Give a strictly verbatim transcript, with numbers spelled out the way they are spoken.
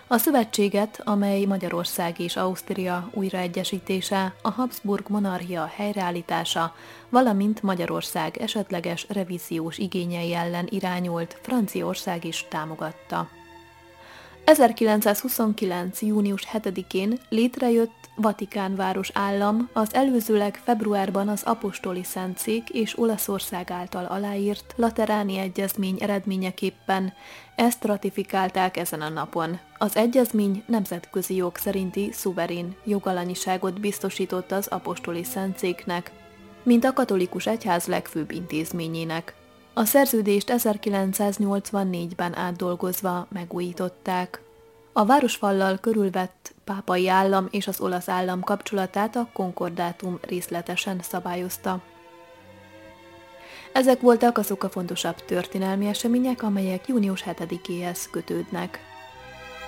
A szövetséget, amely Magyarország és Ausztria újraegyesítése, a Habsburg monarchia helyreállítása, valamint Magyarország esetleges revíziós igényei ellen irányult, Franciaország is támogatta. ezerkilencszázhuszonkilenc. június hetedikén létrejött Vatikánváros állam az előzőleg februárban az Apostoli Szentszék és Olaszország által aláírt Lateráni Egyezmény eredményeképpen. Ezt ratifikálták ezen a napon. Az egyezmény nemzetközi jog szerinti szuverén jogalanyiságot biztosított az Apostoli Szentszéknek, mint a katolikus egyház legfőbb intézményének. A szerződést ezerkilencszáznyolcvannégyben átdolgozva megújították. A városfallal körülvett pápai állam és az olasz állam kapcsolatát a konkordátum részletesen szabályozta. Ezek voltak azok a fontosabb történelmi események, amelyek június hetedikéhez kötődnek.